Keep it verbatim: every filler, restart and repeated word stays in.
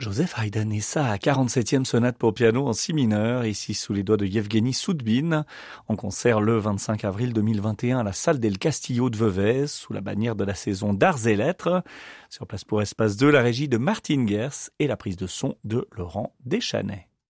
Joseph Haydn et sa quarante-septième sonate pour piano en si mineur, ici sous les doigts de Yevgeny Soudbine, en concert le vingt-cinq avril deux mille vingt et un à la salle del Castillo de Vevey, sous la bannière de la saison d'Arts et Lettres. Sur place pour Espace deux, la régie de Martine Gers et la prise de son de Laurent Deschanais.